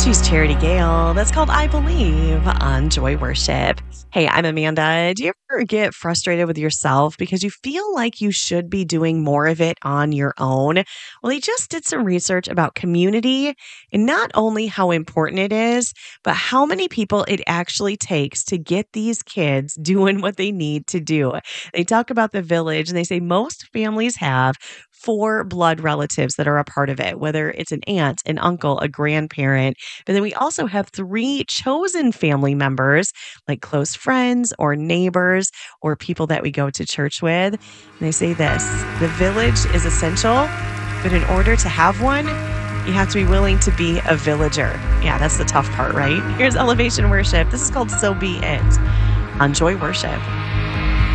She's Charity Gale. That's called I Believe on Joy Worship. Hey, I'm Amanda. Do you ever get frustrated with yourself because you feel like you should be doing more of it on your own? Well, they just did some research about community and not only how important it is, but how many people it actually takes to get these kids doing what they need to do. They talk about the village and they say most families have 4 blood relatives that are a part of it, whether it's an aunt, an uncle, a grandparent. But then we also have 3 chosen family members, like close friends or neighbors or people that we go to church with. And they say this: the village is essential, but in order to have one, you have to be willing to be a villager. Yeah, that's the tough part, right? Here's Elevation Worship. This is called So Be It on Joy Worship.